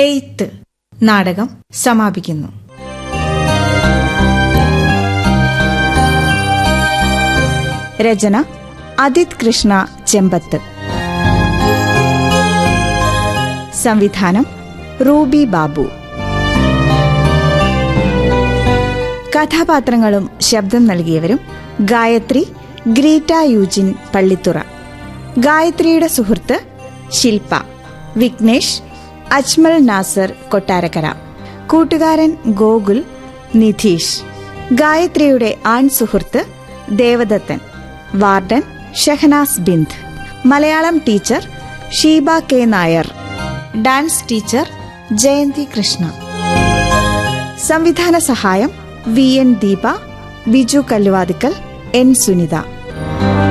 Eighth നാടകം സമാപിക്കുന്നു. രചന അദിത് കൃഷ്ണ ചെമ്പത്ത്. സംവിധാനം റൂബി ബാബു. കഥാപാത്രങ്ങളും ശബ്ദം നൽകിയവരും: ഗായത്രി ഗ്രീറ്റ യൂജിൻ പള്ളിത്തുറ, ഗായത്രിയുടെ സുഹൃത്ത് ശില്പ, വിഘ്നേഷ് അജ്മൽ നാസർ കൊട്ടാരക്കര, കൂട്ടുകാരൻ ഗോകുൽ നിധീഷ്, ഗായത്രിയുടെ ആൺ സുഹൃത്ത് Devadathan, warden Shahnaz Bind, Malayalam teacher Sheeba K Nair, dance teacher Jayanti Krishna. സംവിധാന സഹായം VN ദീപ, ബിജു കല്ലുവാതിക്കൽ, N സുനിത.